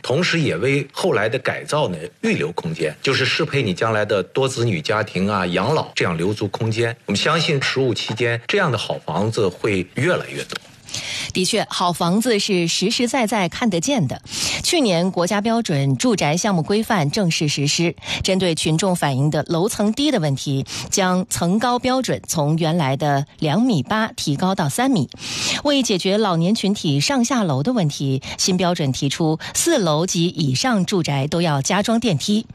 同时也为后来的改造呢预留空间，就是适配你将来的多子女家庭啊、养老，这样留足空间。我们相信15期间这样的好房子会越来越多。 的确，好房子是实实在在看得见的。去年国家标准住宅项目规范正式实施，针对群众反映的楼层低的问题，将层高标准从原来的2.8米提高到3米。为解决老年群体上下楼的问题，新标准提出4楼及以上住宅都要加装电梯。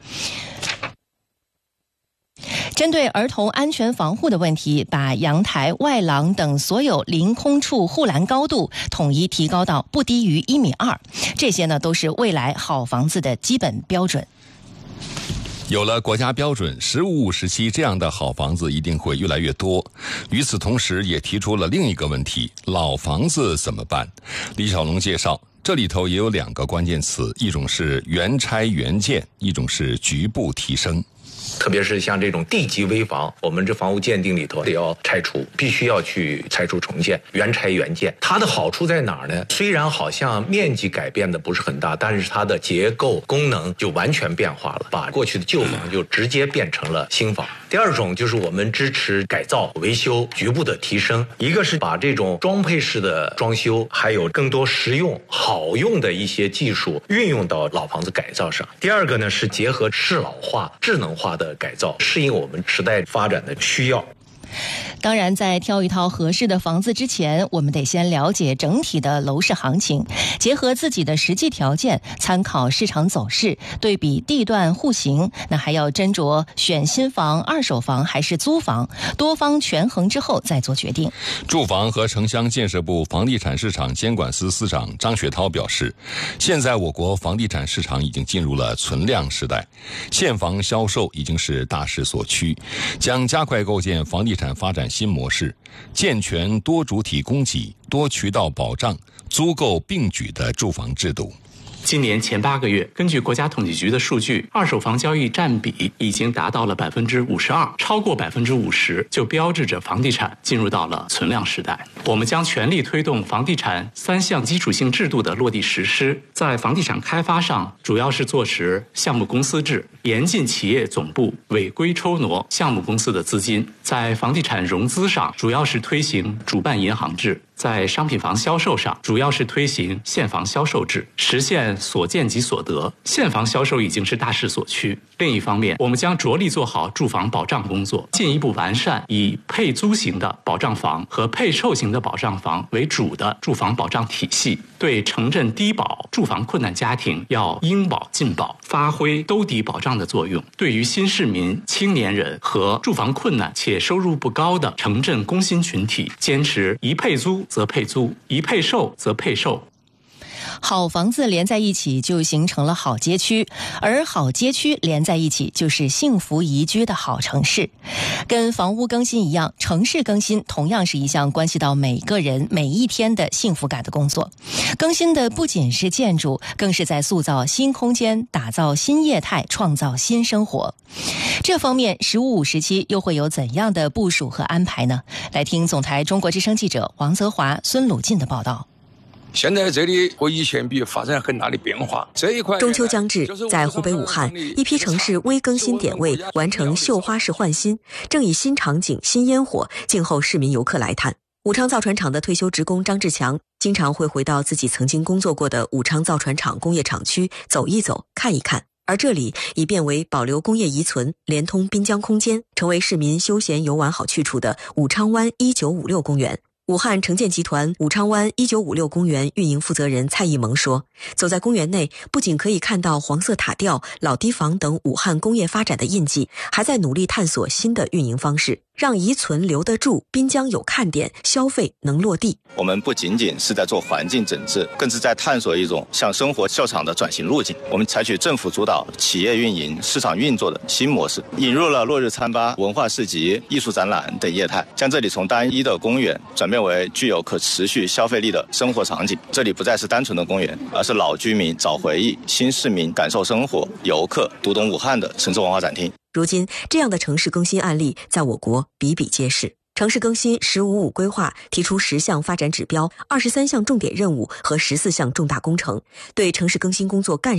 针对儿童安全防护的问题，把阳台、外廊等所有临空处护栏高度统一提高到不低于1.2米。这些呢，都是未来好房子的基本标准。 有了国家标准，15、57这样的好房子一定会越来越多。与此同时，也提出了另一个问题：老房子怎么办？李小龙介绍，这里头也有2个关键词，一种是原拆原建，一种是局部提升。 特别是像这种地级危房，我们这房屋鉴定里头得要拆除，必须要去拆除重建，原拆原建。它的好处在哪儿呢？虽然好像面积改变的不是很大，但是它的结构功能就完全变化了，把过去的旧房就直接变成了新房。第二种就是我们支持改造、维修、局部的提升，一个是把这种装配式的装修，还有更多实用好用的一些技术运用到老房子改造上。第二个呢是结合适老化、智能化的改造，适应我们时代发展的需要。 当然，在挑一套合适的房子之前，我们得先了解整体的楼市行情，结合自己的实际条件，参考市场走势，对比地段户型，那还要斟酌选新房、二手房还是租房，多方权衡之后再做决定。 住房和城乡建设部房地产市场监管司司长张雪涛表示，现在我国房地产市场已经进入了存量时代，现房销售已经是大势所趋，将加快构建房地产发展新模式，健全多主体供给、多渠道保障、租购并举的住房制度。 今年前8个月，根据国家统计局的数据，二手房交易占比已经达到了52%，超过50%就标志着房地产进入到了存量时代。我们将全力推动房地产3项基础性制度的落地实施，在房地产开发上主要是坐实项目公司制，严禁企业总部违规抽挪项目公司的资金；在房地产融资上，主要是推行主办银行制；在商品房销售上，主要是推行现房销售制，实现所见即所得。现房销售已经是大势所趋。另一方面，我们将着力做好住房保障工作，进一步完善以配租型的保障房和配售型的保障房为主的住房保障体系，对城镇低保、住房困难家庭要应保尽保，发挥兜底保障的作用。对于新市民、青年人和住房困难且收入不高的城镇工薪群体，坚持一配租则配租，一配售则配售。 好房子连在一起就形成了好街区，而好街区连在一起就是幸福宜居的好城市。跟房屋更新一样，城市更新同样是一项关系到每个人每一天的幸福感的工作。更新的不仅是建筑，更是在塑造新空间，打造新业态，创造新生活。这方面15、57又会有怎样的部署和安排呢？来听总台中国之声记者王泽华、孙鲁进的报道。 现在这里和以前比发生很大的变化。这一块中秋将至，在湖北武汉，一批城市微更新点位，完成绣花式换新，正以新场景、新烟火静候市民游客来探。武昌造船厂的退休职工张志强经常会回到自己曾经工作过的武昌造船厂工业厂区走一走、看一看。而这里已变为保留工业遗存、连通滨江空间，成为市民休闲游玩好去处的武昌湾1956公园。武汉城建集团武昌湾1956公园运营负责人蔡义萌说，走在公园内，不仅可以看到黄色塔吊、老堤防等武汉工业发展的印记，还在努力探索新的运营方式，让遗存留得住，滨江有看点，消费能落地。 我们不仅仅是在做环境整治，更是在探索一种向生活秀场的转型路径。我们采取政府主导、企业运营、市场运作的新模式，引入了落日餐吧、文化市集、艺术展览等业态，将这里从单一的公园转变为具有可持续消费力的生活场景。这里不再是单纯的公园，而是老居民找回忆、新市民感受生活、游客读懂武汉的城市文化展厅。 如今，这样的城市更新案例在我国比比皆是。城市更新“15-5”规划提出10项发展指标、23项重点任务和14项重大工程，对城市更新工作干